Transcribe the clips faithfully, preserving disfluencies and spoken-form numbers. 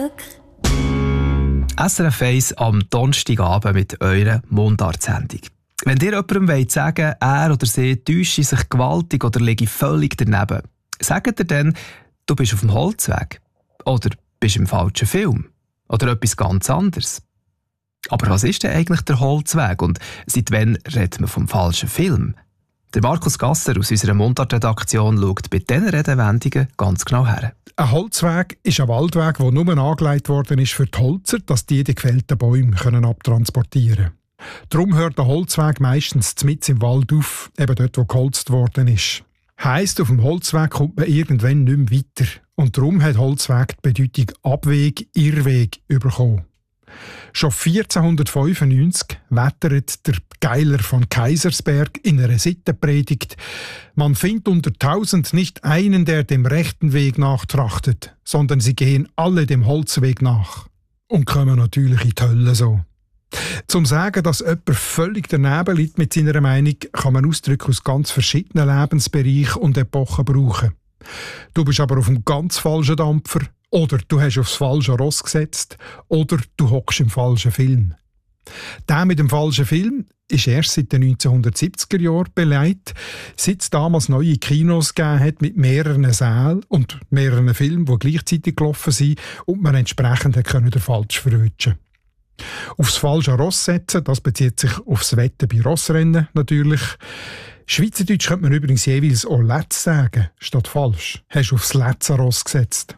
S R F eins am Donnerstagabend mit eurer Mundart-Sendung. Wenn ihr jemandem sagen wollt, er oder sie täusche sich gewaltig oder liege völlig daneben, sagt ihr dann, du bist auf dem Holzweg? Oder bist im falschen Film? Oder etwas ganz anderes? Aber was ist denn eigentlich der Holzweg und seit wann redet man vom falschen Film? Der Markus Gasser aus unserer Mundart-Redaktion schaut bei diesen Redewendungen ganz genau her. Ein Holzweg ist ein Waldweg, der nur angelegt worden ist für die Holzer, dass die die gefällten Bäume können abtransportieren können. Darum hört der Holzweg meistens mitten im Wald auf, eben dort, wo geholzt worden ist. Heisst, auf dem Holzweg kommt man irgendwann nicht mehr weiter. Und darum hat Holzweg die Bedeutung Abweg, Irrweg bekommen. Schon vierzehnhundertfünfundneunzig wettert der Geiler von Kaisersberg in einer Sittenpredigt: Man findet unter tausend nicht einen, der dem rechten Weg nachtrachtet, sondern sie gehen alle dem Holzweg nach. Und kommen natürlich in die Hölle so. Zum sagen, dass jemand völlig daneben liegt mit seiner Meinung, kann man Ausdrücke aus ganz verschiedenen Lebensbereichen und Epochen brauchen. Du bist aber auf einem ganz falschen Dampfer, oder du hast aufs falsche Ross gesetzt, oder du hockst im falschen Film. Der mit dem falschen Film ist erst seit den neunzehnhundertsiebziger Jahren belegt, seit es damals neue Kinos gegeben hat mit mehreren Sälen und mehreren Filmen, die gleichzeitig gelaufen sind und man entsprechend den falsch verwünschen. Aufs falsche Ross setzen, das bezieht sich aufs Wetten bei Rossrennen natürlich. Schweizerdeutsch könnte man übrigens jeweils auch «letz» sagen, statt «falsch». Hast du aufs letzte Ross gesetzt.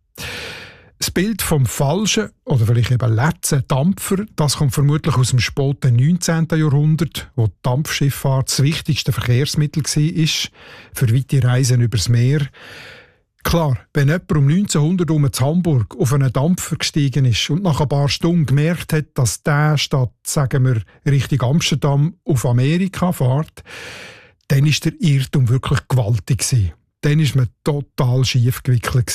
Das Bild vom falschen, oder vielleicht eben letzten Dampfer, das kommt vermutlich aus dem späten neunzehnten Jahrhundert, wo die Dampfschifffahrt das wichtigste Verkehrsmittel war, für weite Reisen übers Meer. Klar, wenn jemand um neunzehnhundert um in Hamburg auf einen Dampfer gestiegen ist und nach ein paar Stunden gemerkt hat, dass der statt, sagen wir, Richtung Amsterdam auf Amerika fährt, dann war der Irrtum wirklich gewaltig. Dann war man total schief gewickelt.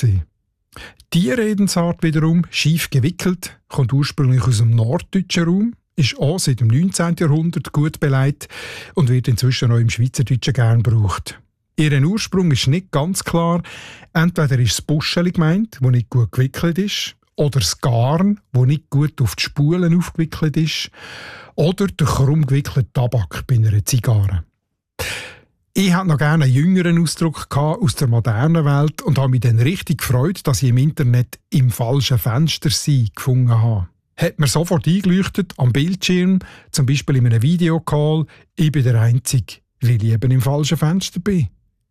Die Redensart wiederum, schief gewickelt, kommt ursprünglich aus dem norddeutschen Raum, ist auch seit dem neunzehnten Jahrhundert gut belegt und wird inzwischen auch im Schweizerdeutschen gern gebraucht. Ihren Ursprung ist nicht ganz klar. Entweder ist das Buscheli gemeint, das nicht gut gewickelt ist, oder das Garn, das nicht gut auf die Spulen aufgewickelt ist, oder der krumm gewickelte Tabak bei einer Zigarre. Ich hatte noch gerne einen jüngeren Ausdruck aus der modernen Welt und habe mich dann richtig gefreut, dass ich im Internet «im falschen Fenster sein» gefunden habe. Hat mir sofort eingeleuchtet am Bildschirm, zum Beispiel in einem Videocall, ich bin der Einzige, weil ich eben im falschen Fenster bin.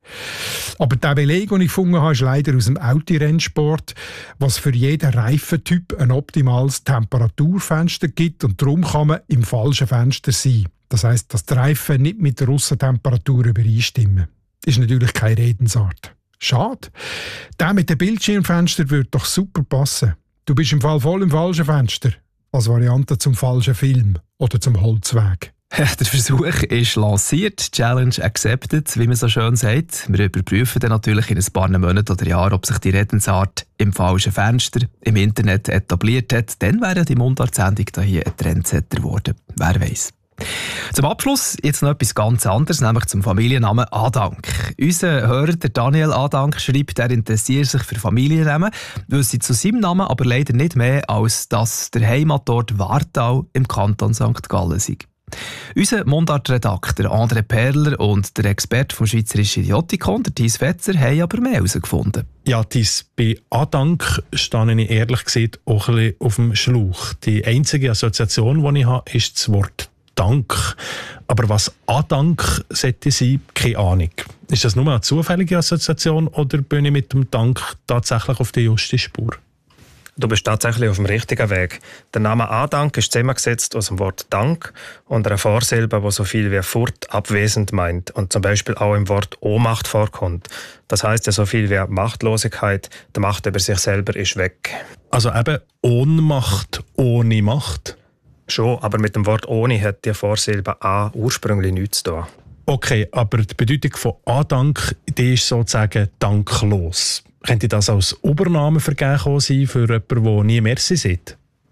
Aber der Beleg, den ich gefunden habe, ist leider aus dem Autorennsport, was für jeden Reifentyp ein optimales Temperaturfenster gibt und darum kann man im falschen Fenster sein. Das heisst, dass die Reifen nicht mit der Aussentemperatur übereinstimmen. Ist natürlich keine Redensart. Schade. Der mit dem Bildschirmfenster würde doch super passen. Du bist im Fall voll im falschen Fenster. Als Variante zum falschen Film oder zum Holzweg. Der Versuch ist lanciert, Challenge accepted, wie man so schön sagt. Wir überprüfen dann natürlich in ein paar Monaten oder Jahren, ob sich die Redensart im falschen Fenster im Internet etabliert hat. Dann wäre die Mundart-Sendung hier ein Trendsetter geworden. Wer weiß. Zum Abschluss jetzt noch etwas ganz anderes, nämlich zum Familiennamen Adank. Unser Hörer, der Daniel Adank, schreibt, er interessiert sich für Familiennamen, wüsste zu seinem Namen aber leider nicht mehr, als dass der Heimatort Wartau im Kanton Sankt Gallen sei. Unser Mundart-Redakteur André Perler und der Experte vom Schweizerischen Idiotikon, der Thies Fetzer, haben aber mehr herausgefunden. Ja, Thies, bei Adank stehe ich ehrlich gesagt auch ein bisschen auf dem Schlauch. Die einzige Assoziation, die ich habe, ist das Wort Dank. Aber was Adank sollte sein, keine Ahnung. Ist das nur eine zufällige Assoziation oder bin ich mit dem Dank tatsächlich auf der justen Spur? Du bist tatsächlich auf dem richtigen Weg. Der Name Adank ist zusammengesetzt aus dem Wort Dank und einer Vorsilbe, die so viel wie fort, abwesend meint und zum Beispiel auch im Wort Ohnmacht vorkommt. Das heisst ja so viel wie Machtlosigkeit, die Macht über sich selber ist weg. Also eben Ohnmacht ohne Macht? Schon, aber mit dem Wort ohne hat die Vorsilbe A ursprünglich nichts zu tun. Okay, aber die Bedeutung von Adank, die ist sozusagen danklos. Könnte das als Übernahme vergeben sein für jemanden, der nie Merci sagt?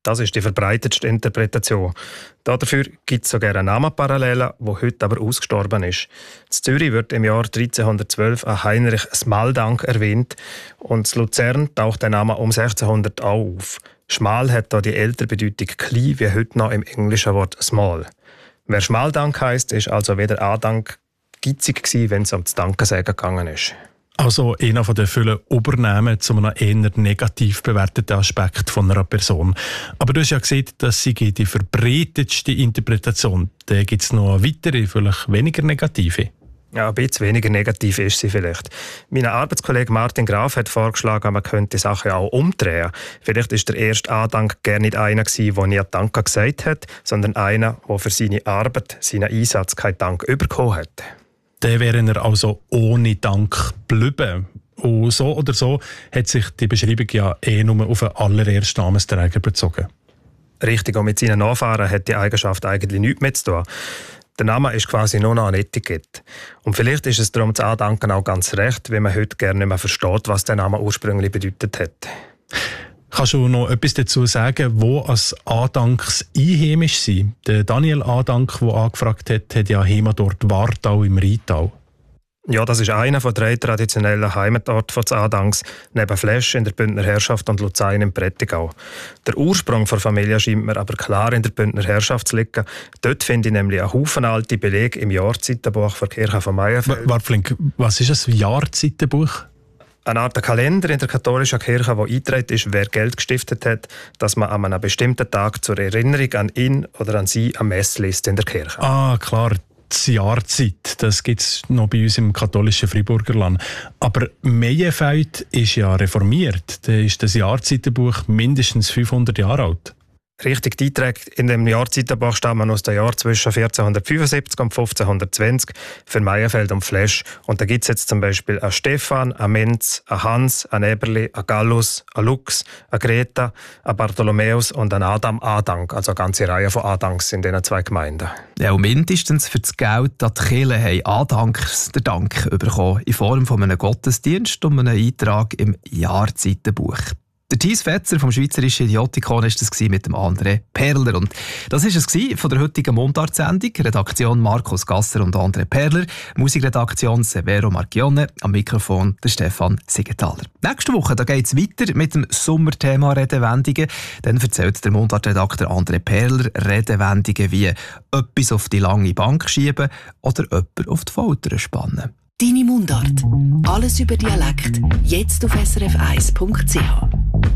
Das ist die verbreitetste Interpretation. Dafür gibt es sogar eine Namenparallele, die heute aber ausgestorben ist. In Zürich wird im Jahr dreizehnhundertzwölf ein Heinrich Smaldank erwähnt und in Luzern taucht der Name um sechzehnhundert auch auf. Schmal hat hier die ältere Bedeutung klein, wie heute noch im englischen Wort small. Wer Schmaldank heisst, ist also weder Andank gitzig gewesen, wenn es um das Dankensagen gegangen ist. Also einer von den vielen Übernahmen zu einem eher negativ bewerteten Aspekt von einer Person. Aber du hast ja gesehen, dass sie die verbreitetste Interpretation. Da gibt es noch weitere, vielleicht weniger negative. Ja, ein bisschen weniger negativ ist sie vielleicht. Mein Arbeitskollege Martin Graf hat vorgeschlagen, man könnte die Sache auch umdrehen. Vielleicht ist der erste Andank gar nicht einer gewesen, der nie Danke gesagt hat, sondern einer, der für seine Arbeit, seinen Einsatz keinen Dank bekommen hat. Dann wären er also ohne Dank geblieben. Und so oder so hat sich die Beschreibung ja eh nur auf den allerersten Namensträger bezogen. Richtig, und mit seinen Nachfahren hat die Eigenschaft eigentlich nichts mehr zu tun. Der Name ist quasi nur noch ein Etikett. Und vielleicht ist es darum zu Andanken auch ganz recht, wenn man heute gerne nicht mehr versteht, was der Name ursprünglich bedeutet hat. Kannst du noch etwas dazu sagen, wo als Andanks einheimisch sind? Der Daniel Adank, der angefragt hat, hat ja Heimatort Wartau im Rheintal. Ja, das ist einer von drei traditionellen Heimatorten des Adanks, neben Flesch in der Bündner Herrschaft und Luzern im Prättigau. Der Ursprung der Familie scheint mir aber klar in der Bündner Herrschaft zu liegen. Dort finde ich nämlich einen Haufen alte Belege im Jahrzeitenbuch der Kirche von Meierfeld. Warte, Flink, was ist das Jahrzeitenbuch? Eine Art Kalender in der katholischen Kirche, der eingetragen ist, wer Geld gestiftet hat, dass man an einem bestimmten Tag zur Erinnerung an ihn oder an sie eine Messe liest in der Kirche. Ah, klar. Die Jahrzeit, das gibt es noch bei uns im katholischen Friburgerland. Aber Meyenfeld ist ja reformiert. Da ist das Jahrzeitenbuch mindestens fünfhundert Jahre alt. Richtig, die Einträge in dem Jahrzeitenbuch stammen aus den Jahren zwischen vierzehnhundertfünfundsiebzig und fünfzehnhundertzwanzig für Meyenfeld und Flesch. Und da gibt es jetzt zum Beispiel einen Stefan, einen Menz, einen Hans, einen Eberli, einen Gallus, einen Lux, einen Greta, einen Bartholomäus und einen Adam Adank. Also eine ganze Reihe von Adanks in diesen zwei Gemeinden. Ja, und mindestens für das Geld an die Kirche haben Adanks den Dank bekommen in Form von einem Gottesdienst und einem Eintrag im Jahrzeitenbuch. Der Thies Fetzer vom Schweizerischen Idiotikon war das mit dem André Perler. Und das war es von der heutigen Mundart-Sendung. Redaktion Markus Gasser und André Perler. Musikredaktion Severo Marchione. Am Mikrofon der Stefan Siegenthaler. Nächste Woche geht es weiter mit dem Sommerthema Redewendungen. Dann erzählt der Mundart-Redakteur André Perler Redewendungen wie etwas auf die lange Bank schieben oder jemand auf die Folter spannen. Deine Mundart. Alles über Dialekt. Jetzt auf s r f eins punkt c h.